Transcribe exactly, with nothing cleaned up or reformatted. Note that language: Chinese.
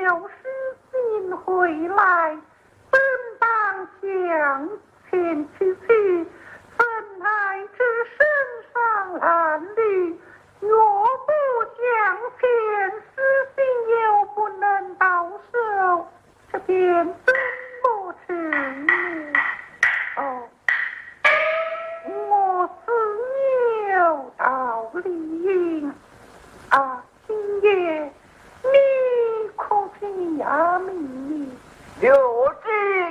有诗信回来，本当向前去去，怎奈只身上褴褛，若不向前，诗信又不能到手，这便怎么成呢？哦，我自有道理啊，今夜你可知呀？明有知。